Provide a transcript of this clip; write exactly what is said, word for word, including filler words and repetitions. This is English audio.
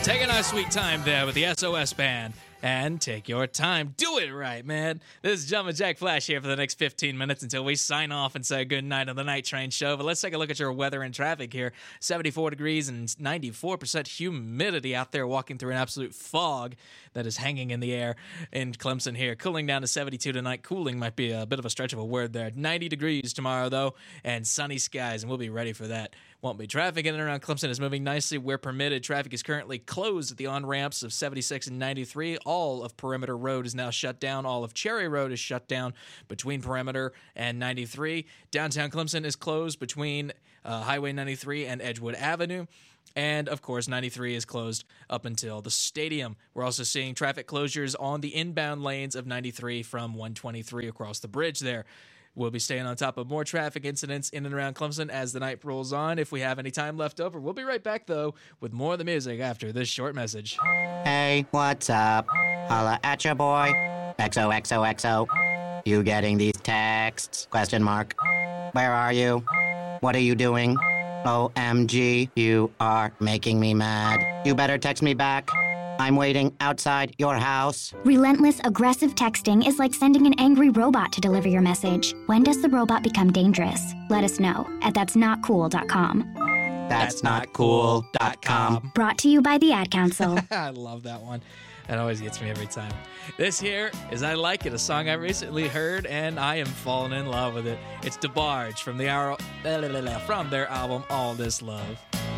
Take a nice sweet time there with the S O S band. And take your time. Do it right, man. This is Jumpin' Jack Flash here for the next fifteen minutes until we sign off and say good night on the Night Train show. But let's take a look at your weather and traffic here. seventy-four degrees and ninety-four percent humidity out there, walking through an absolute fog that is hanging in the air in Clemson here. Cooling down to seventy-two tonight. Cooling might be a bit of a stretch of a word there. ninety degrees tomorrow, though, and sunny skies, and we'll be ready for that. Won't be. Traffic in and around Clemson is moving nicely where permitted. Traffic is currently closed at the on-ramps of seventy-six and ninety-three. All of Perimeter Road is now shut down. All of Cherry Road is shut down between Perimeter and ninety-three. Downtown Clemson is closed between uh, Highway ninety-three and Edgewood Avenue. And, of course, ninety-three is closed up until the stadium. We're also seeing traffic closures on the inbound lanes of ninety-three from one twenty-three across the bridge there. We'll be staying on top of more traffic incidents in and around Clemson as the night rolls on. If we have any time left over, we'll be right back, though, with more of the music after this short message. Hey, what's up? Holla at your boy. X O X O X O. You getting these texts? Question mark. Where are you? What are you doing? O M G, you are making me mad. You better text me back. I'm waiting outside your house. Relentless, aggressive texting is like sending an angry robot to deliver your message. When does the robot become dangerous? Let us know at that's not cool dot com. That's not cool dot com. Brought to you by the Ad Council. I love that one. That always gets me every time. This here is I Like It, a song I recently heard, and I am falling in love with it. It's DeBarge from, the, from their album All This Love.